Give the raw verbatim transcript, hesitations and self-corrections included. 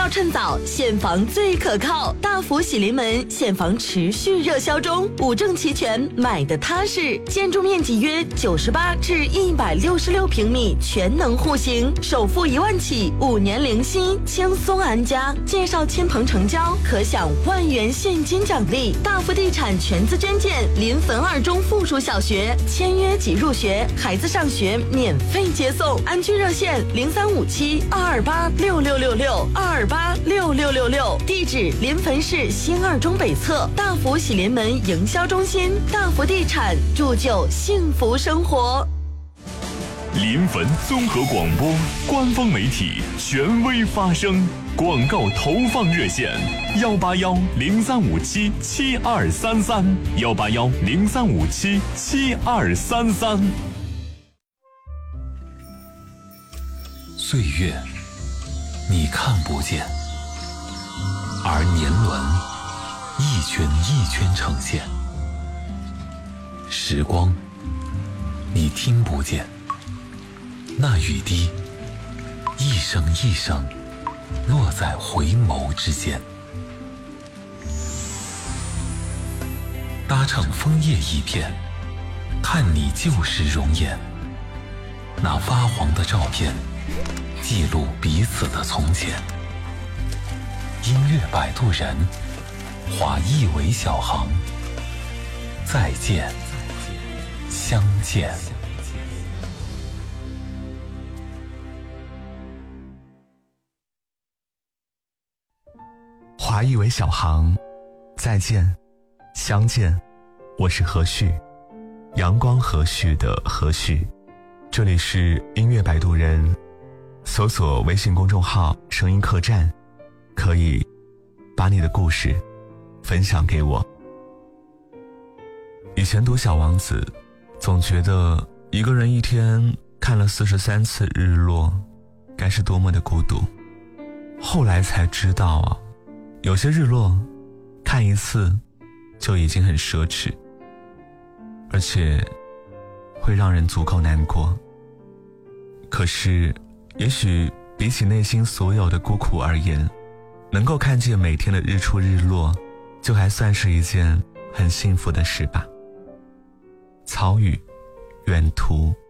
要趁早，现房最可靠。大福喜临门现房持续热销中，五证齐全，买得踏实。建筑面积约九十八至一百六十六平米，全能户型，首付一万起，五年零息，轻松安家。介绍亲朋成交，可享万元现金奖励。大福地产全资捐建临汾二中附属小学，签约即入学，孩子上学免费接送。安居热线零三五七二二八六六六六二二八六六六六，地址临汾市新二中北侧大福喜临门营销中心。大福地产，铸就幸福生活。 临汾综合广播官方媒体，权威发声。广告投放热线：幺八幺零三五七七二三三，幺八幺零三五七七二三三。 岁月，你看不见，而年轮一圈一圈呈现；时光，你听不见，那雨滴一声一声落在回眸之间。搭乘枫叶一片，看你旧时容颜，那发黄的照片记录彼此的从前。音乐摆渡人，华裔为小航，再见，相见。 华裔为小航，再见，相见。我是何旭，阳光何旭的何旭。这里是音乐摆渡人，搜索微信公众号声音客栈，可以把你的故事分享给我。以前读小王子，总觉得一个人一天看了四十三次日落，该是多么的孤独。后来才知道啊，有些日落看一次就已经很奢侈，而且会让人足够难过。可是也许比起内心所有的孤苦而言，能够看见每天的日出日落，就还算是一件很幸福的事吧。草语，远图。